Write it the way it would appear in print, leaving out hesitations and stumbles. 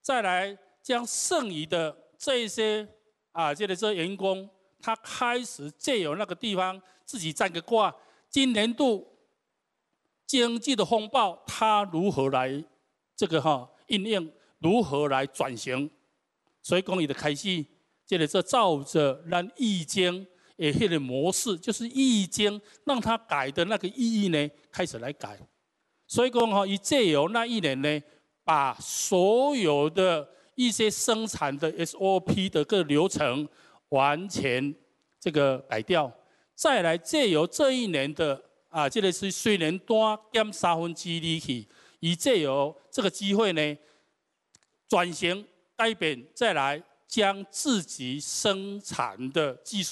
再来将剩余的这一些这员工，他开始借由那个地方自己占个卦，今年度经济的风暴，他如何来应用，如何来转型？所以讲，伊就开始，这照着咱易经的迄个模式，就是易经让他改的那个意义呢，开始来改。所以讲伊借由那一年呢，把所有的一些生产的 SOP 的个流程完全改掉，再来借由这一年的是虽然单减2/3去，以借由这个机会呢，转型改变，再来将自己生产的技术。